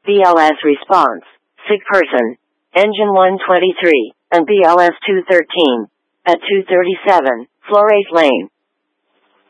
BLS response. Sick person. Engine 123, and BLS 213. At 237, Florate Lane.